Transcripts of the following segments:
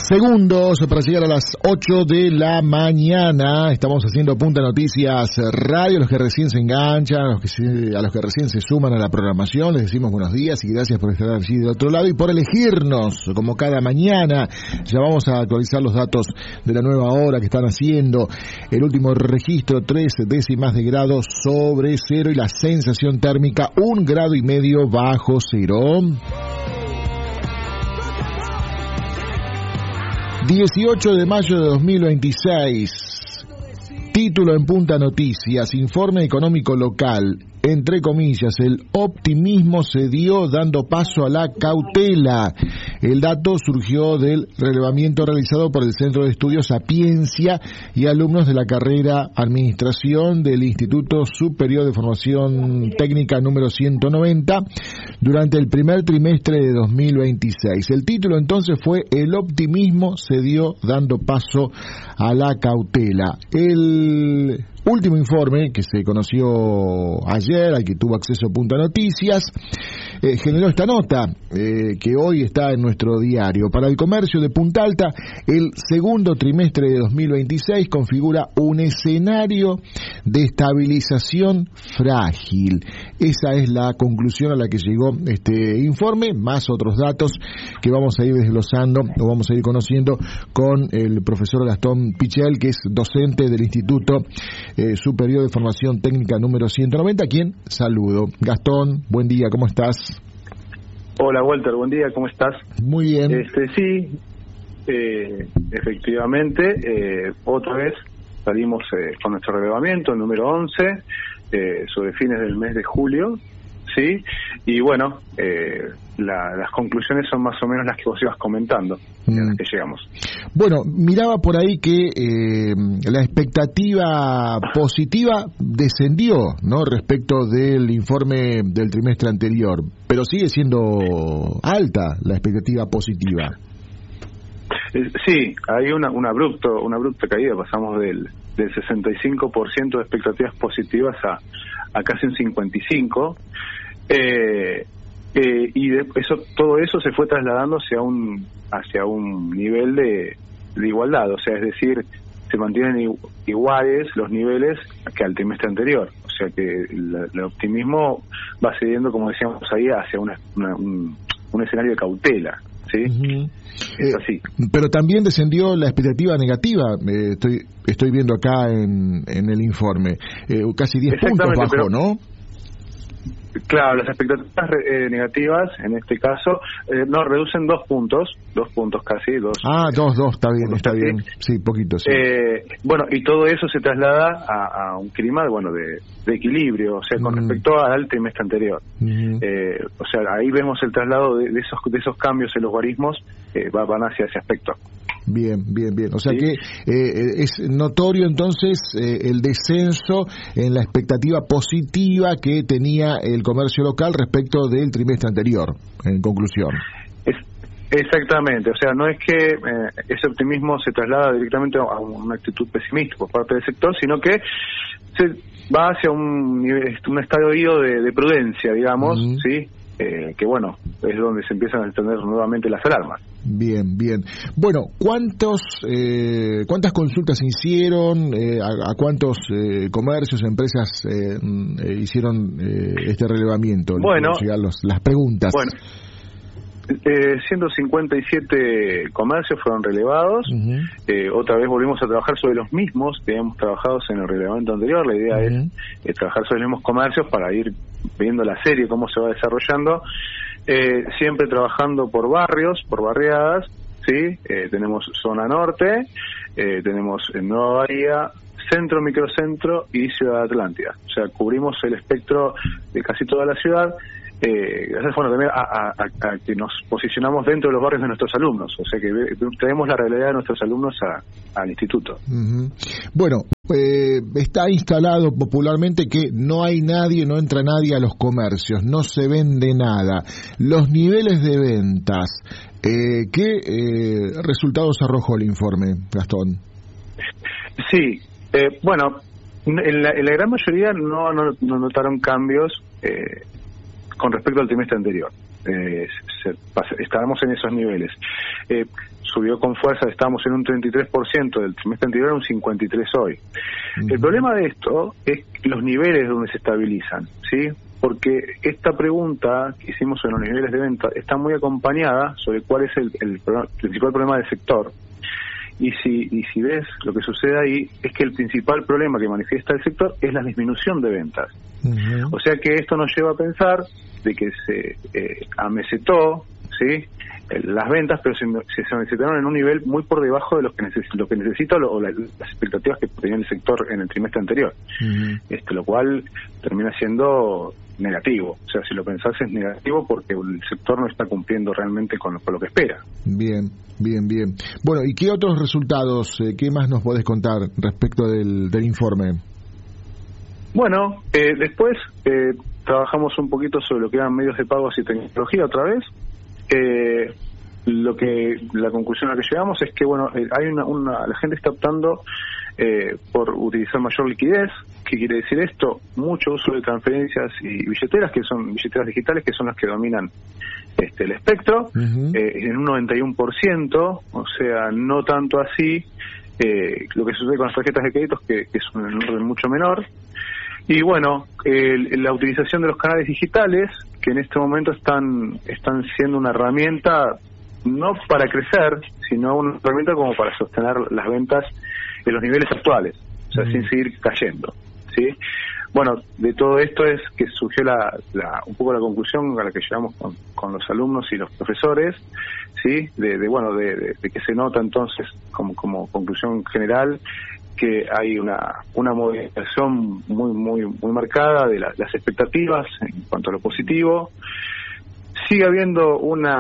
segundos para llegar a las 8 de la mañana. Estamos haciendo Punta Noticias Radio. A los que recién se enganchan, a los que recién se suman a la programación, les decimos buenos días y gracias por estar allí del otro lado y por elegirnos como cada mañana. Ya vamos a actualizar los datos de la nueva hora que están haciendo. El último registro, 3 décimas de grado sobre cero y la sensación térmica 1,5 grados bajo cero. 18 de mayo de 2026. Título en Punta Noticias, informe económico local. Entre comillas, el optimismo se dio dando paso a la cautela. El dato surgió del relevamiento realizado por el Centro de Estudios Sapiencia y alumnos de la carrera Administración del Instituto Superior de Formación Técnica número 190 durante el primer trimestre de 2026. El título entonces fue El optimismo se dio dando paso a la cautela. El último informe que se conoció ayer, al que tuvo acceso Punta Noticias, generó esta nota que hoy está en nuestro diario. Para el comercio de Punta Alta, el segundo trimestre de 2026 configura un escenario de estabilización frágil. Esa es la conclusión a la que llegó este informe, más otros datos que vamos a ir desglosando o vamos a ir conociendo con el profesor Gastón Pichel, que es docente del Instituto Superior de Formación Técnica número 190, a quien saludo. Gastón, buen día, ¿cómo estás? Hola Walter, buen día, ¿cómo estás? Muy bien. Sí, efectivamente, otra vez salimos con nuestro relevamiento, el número 11, sobre fines del mes de julio, ¿sí? Y bueno, las conclusiones son más o menos las que vos ibas comentando, en las que llegamos. Bueno, miraba por ahí que la expectativa positiva descendió, ¿no?, respecto del informe del trimestre anterior, pero sigue siendo alta la expectativa positiva. Sí, hay una abrupta caída, pasamos del 65% de expectativas positivas a casi un 55%. Todo eso se fue trasladando hacia un nivel de igualdad, o sea, es decir, se mantienen iguales los niveles que al trimestre anterior, o sea que el optimismo va cediendo, como decíamos ahí, hacia un escenario de cautela, ¿sí? Uh-huh. Es así. Pero también descendió la expectativa negativa, estoy viendo acá en el informe, casi 10 puntos bajó, ¿no? Claro, las expectativas negativas, en este caso, nos reducen 2 puntos casi, 2. Ah, 2, está bien, sí, poquito, sí. Bueno, y todo eso se traslada a un clima, de equilibrio, o sea, con respecto al trimestre anterior. Uh-huh. O sea, ahí vemos el traslado de esos cambios en los guarismos, van hacia ese aspecto. Bien. O sea, ¿sí?, que es notorio entonces el descenso en la expectativa positiva que tenía el comercio local respecto del trimestre anterior, en conclusión. Exactamente, o sea, no es que ese optimismo se traslada directamente a una actitud pesimista por parte del sector, sino que se va hacia un estadio de prudencia, digamos, uh-huh, ¿sí? Que bueno, es donde se empiezan a encender nuevamente las alarmas. Bien. Bueno, ¿cuántas consultas se hicieron? ¿A cuántos comercios, empresas hicieron este relevamiento? Bueno, las preguntas. Bueno, 157 comercios fueron relevados. Uh-huh. Otra vez volvimos a trabajar sobre los mismos que habíamos trabajado en el relevamiento anterior. La idea uh-huh es trabajar sobre los mismos comercios para ir viendo la serie, cómo se va desarrollando, siempre trabajando por barrios, por barriadas, ¿sí? Tenemos zona norte, tenemos Nueva Bahía, centro, microcentro y Ciudad Atlántida. O sea, cubrimos el espectro de casi toda la ciudad. Gracias, también a que nos posicionamos dentro de los barrios de nuestros alumnos, o sea que traemos la realidad de nuestros alumnos al instituto. Uh-huh. Bueno, está instalado popularmente que no entra nadie a los comercios, no se vende nada. Los niveles de ventas, ¿qué resultados arrojó el informe, Gastón? Sí, en la gran mayoría no notaron cambios con respecto al trimestre anterior. Estábamos en esos niveles. subió con fuerza, estábamos en un 33% del trimestre anterior, a un 53% hoy. El problema de esto es los niveles donde se estabilizan, ¿sí? Porque esta pregunta que hicimos sobre los niveles de venta está muy acompañada sobre cuál es el principal problema del sector. Y si ves, lo que sucede ahí es que el principal problema que manifiesta el sector es la disminución de ventas. O sea que esto nos lleva a pensar de que se amesetó, ¿sí?, las ventas, pero se amesetaron en un nivel muy por debajo de lo que necesita o las expectativas que tenía el sector en el trimestre anterior. Lo cual termina siendo negativo. O sea, si lo pensás, es negativo porque el sector no está cumpliendo realmente con lo que espera. Bien. Bueno, ¿y qué otros resultados, qué más nos podés contar respecto del informe? Bueno, después trabajamos un poquito sobre lo que eran medios de pagos y tecnología otra vez. La conclusión a la que llegamos es que, bueno, hay la gente está optando por utilizar mayor liquidez. ¿Qué quiere decir esto? Mucho uso de transferencias y billeteras, que son billeteras digitales, que son las que dominan el espectro, en un 91%, o sea, no tanto así lo que sucede con las tarjetas de créditos, que es un orden mucho menor. Y bueno, la utilización de los canales digitales, que en este momento están siendo una herramienta no para crecer, sino una herramienta como para sostener las ventas en los niveles actuales, o sea, sin seguir cayendo, ¿sí? Bueno, de todo esto es que surgió un poco la conclusión a la que llegamos con los alumnos y los profesores, ¿sí? De que se nota entonces como conclusión general que hay una modificación muy marcada de las expectativas en cuanto a lo positivo. Sigue habiendo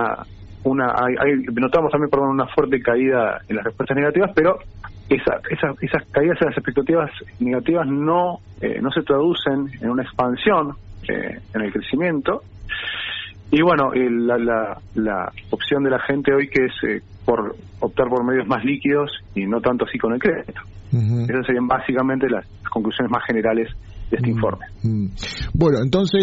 notamos también, una fuerte caída en las respuestas negativas, pero esas caídas en las expectativas negativas no se traducen en una expansión en el crecimiento. Y bueno, la opción de la gente hoy, que es por optar por medios más líquidos y no tanto así con el crédito. Esas serían básicamente las conclusiones más generales de este informe. Bueno, entonces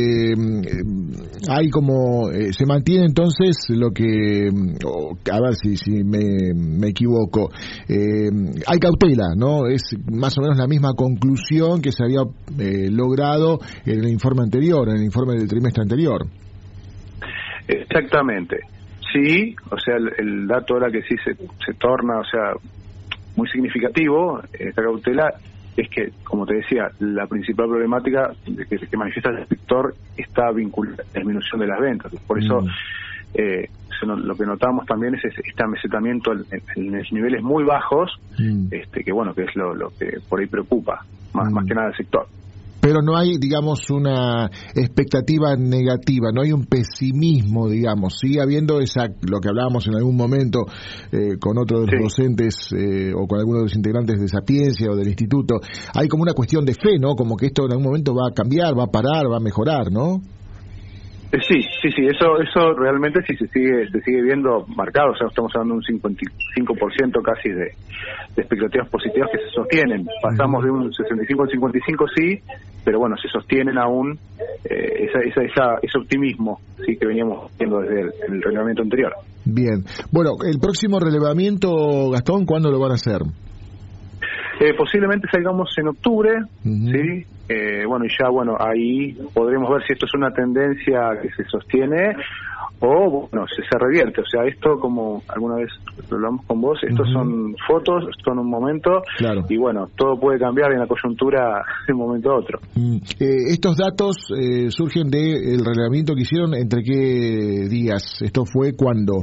hay se mantiene entonces lo que, a ver si me equivoco, hay cautela, ¿no? Es más o menos la misma conclusión que se había logrado en el informe anterior, en el informe del trimestre anterior. Exactamente. Sí, o sea, el dato ahora que sí se torna, o sea, muy significativo, esta cautela, es que, como te decía, la principal problemática que manifiesta el sector está vinculada a la disminución de las ventas. Por eso lo que notamos también es este amesetamiento en niveles muy bajos, que bueno, que es lo que por ahí preocupa más que nada al sector. Pero no hay, digamos, una expectativa negativa, no hay un pesimismo, digamos. Sigue habiendo lo que hablábamos en algún momento con otro de los docentes o con algunos de los integrantes de Sapiencia o del instituto. Hay como una cuestión de fe, ¿no? Como que esto en algún momento va a cambiar, va a parar, va a mejorar, ¿no? Sí, eso realmente sí se sigue viendo marcado. O sea, estamos hablando de un 55% casi de expectativas positivas que se sostienen. Pasamos de un 65 al 55, sí, pero bueno, se sostienen aún ese optimismo, sí, que veníamos viendo desde el relevamiento anterior. Bien. Bueno, el próximo relevamiento, Gastón, ¿cuándo lo van a hacer? Posiblemente salgamos en octubre, ¿sí? Y ya, ahí podremos ver si esto es una tendencia que se sostiene o, se revierte. O sea, esto, como alguna vez lo hablamos con vos, estos son fotos, son un momento, claro. Y todo puede cambiar en la coyuntura de un momento a otro. Estos datos surgen del relevamiento que hicieron, ¿entre qué días? ¿Esto fue cuándo?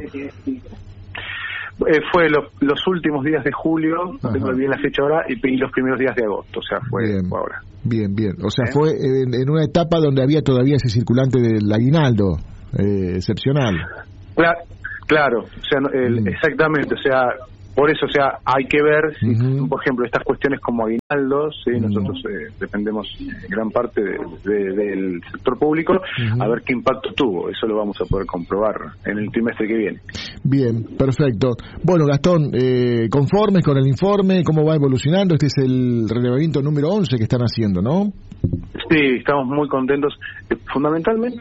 Fue los últimos días de julio, no tengo bien la fecha ahora, y los primeros días de agosto, o sea, fue ahora. Bien. O sea, fue en una etapa donde había todavía ese circulante del aguinaldo, excepcional. Claro, o sea, exactamente, o sea, por eso, o sea, hay que ver si, por ejemplo, estas cuestiones como aguinaldos, ¿sí? Nosotros dependemos en gran parte del sector público, a ver qué impacto tuvo. Eso lo vamos a poder comprobar en el trimestre que viene. Bien, perfecto. Bueno, Gastón, conformes con el informe, ¿cómo va evolucionando? Este es el relevamiento número 11 que están haciendo, ¿no? Sí, estamos muy contentos. Fundamentalmente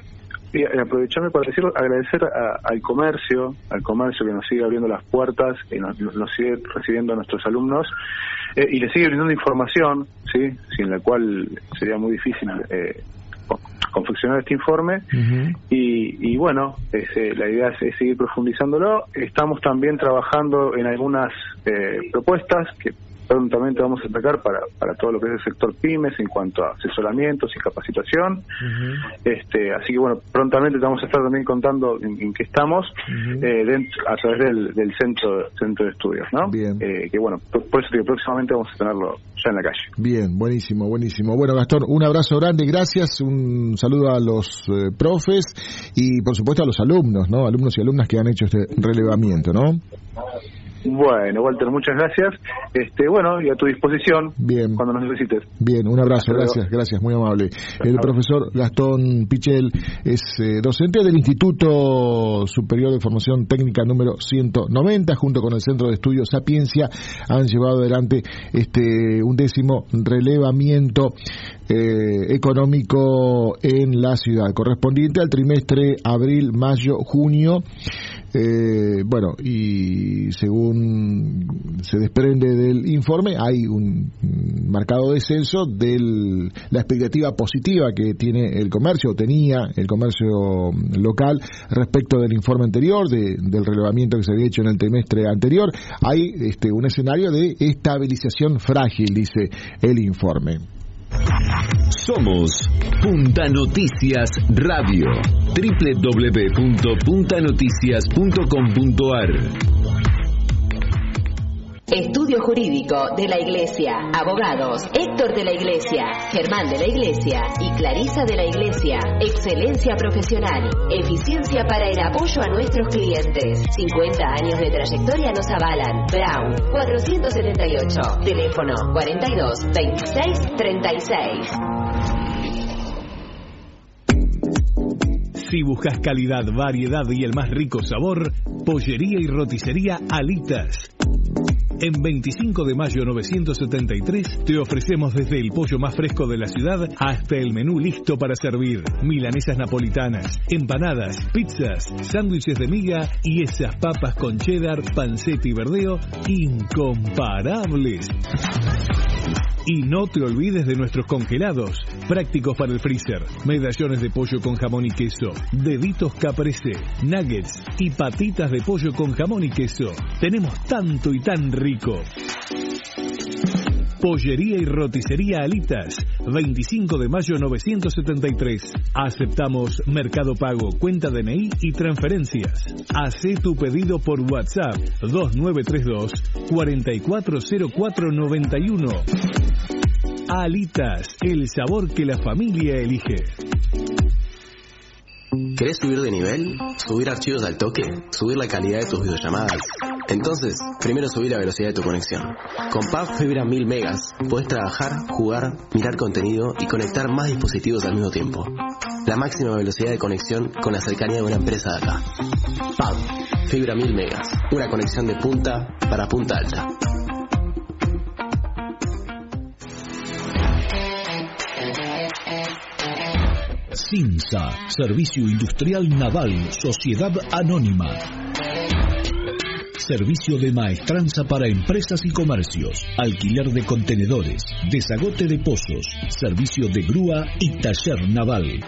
Y aprovecharme para agradecer al comercio que nos sigue abriendo las puertas, nos sigue recibiendo a nuestros alumnos y les sigue brindando información, ¿sí? Sin la cual sería muy difícil confeccionar este informe. Y bueno, la idea es seguir profundizándolo. Estamos también trabajando en algunas propuestas que prontamente vamos a atacar para todo lo que es el sector pymes en cuanto a asesoramientos y capacitación. Así que bueno, prontamente te vamos a estar también contando en qué estamos a través del centro de estudios, ¿no? Bien. Que bueno, por eso que próximamente vamos a tenerlo ya en la calle. Bien, buenísimo. Bueno, Gastón, un abrazo grande, gracias, un saludo a los profes y por supuesto a los alumnos, ¿no? Alumnos y alumnas que han hecho este relevamiento, ¿no? Bueno, Walter, muchas gracias. Bueno, y a tu disposición. Bien. Cuando nos necesites. Bien, un abrazo, gracias, muy amable. El profesor Gastón Pichel es docente del Instituto Superior de Formación Técnica número 190, junto con el Centro de Estudios Sapiencia, han llevado adelante este 11º relevamiento económico en la ciudad, correspondiente al trimestre abril, mayo, junio. Bueno, y según se desprende del informe, hay un marcado descenso de la expectativa positiva que tiene el comercio, o tenía el comercio local respecto del informe anterior, del relevamiento que se había hecho en el trimestre anterior. Hay un escenario de estabilización frágil, dice el informe. Somos Punta Noticias Radio, www.puntanoticias.com.ar. Estudio Jurídico de la Iglesia. Abogados Héctor de la Iglesia, Germán de la Iglesia y Clarisa de la Iglesia. Excelencia profesional. Eficiencia para el apoyo a nuestros clientes. 50 años de trayectoria nos avalan. Brown, 478. Teléfono 42 26 36. Si buscas calidad, variedad y el más rico sabor, Pollería y Roticería Alitas. En 25 de mayo 973 te ofrecemos desde el pollo más fresco de la ciudad hasta el menú listo para servir. Milanesas napolitanas, empanadas, pizzas, sándwiches de miga y esas papas con cheddar, panceta y verdeo incomparables. Y no te olvides de nuestros congelados, prácticos para el freezer, medallones de pollo con jamón y queso, deditos caprese, nuggets y patitas de pollo con jamón y queso. Tenemos tanto y tan rico. Pollería y Roticería Alitas, 25 de mayo 973. Aceptamos Mercado Pago, cuenta DNI y transferencias. Hacé tu pedido por WhatsApp 2932 440491. Alitas, el sabor que la familia elige. ¿Querés subir de nivel? ¿Subir archivos al toque? ¿Subir la calidad de tus videollamadas? Entonces, primero subí la velocidad de tu conexión. Con PAV Fibra 1000 megas, podés trabajar, jugar, mirar contenido y conectar más dispositivos al mismo tiempo. La máxima velocidad de conexión con la cercanía de una empresa de acá. PAV Fibra 1000 megas, una conexión de punta para punta alta. CINSA, Servicio Industrial Naval, Sociedad Anónima. Servicio de maestranza para empresas y comercios, alquiler de contenedores, desagote de pozos, servicio de grúa y taller naval.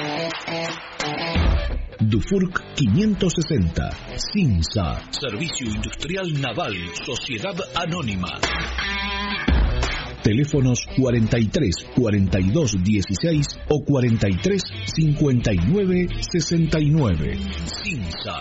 Dufurc 560, CINSA, Servicio Industrial Naval, Sociedad Anónima. Teléfonos 43 42 16 o 43 59 69. CINSA.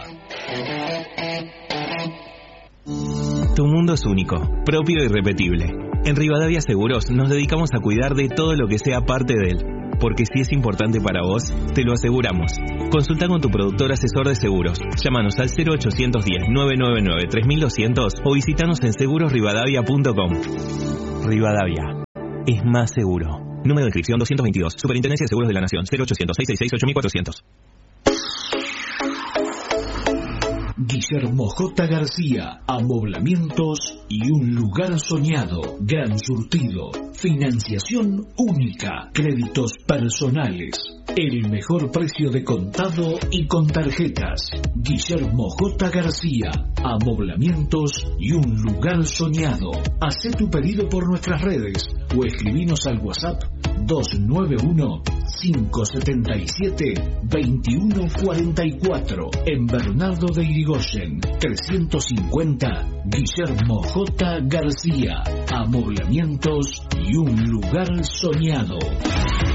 Tu mundo es único, propio e irrepetible. En Rivadavia Seguros nos dedicamos a cuidar de todo lo que sea parte de él. Porque si es importante para vos, te lo aseguramos. Consulta con tu productor asesor de seguros. Llámanos al 0810-999-3200 o visítanos en segurosrivadavia.com. Rivadavia. Es más seguro. Número de inscripción 222. Superintendencia de Seguros de la Nación. 0800-666-8400. Guillermo J. García, amoblamientos y un lugar soñado. Gran surtido, financiación única, créditos personales, el mejor precio de contado y con tarjetas. Guillermo J. García, amoblamientos y un lugar soñado. Hacé tu pedido por nuestras redes o escribinos al WhatsApp 291-577-2144 en Bernardo de Irigoyen 350. Guillermo J. García, amoblamientos y un lugar soñado.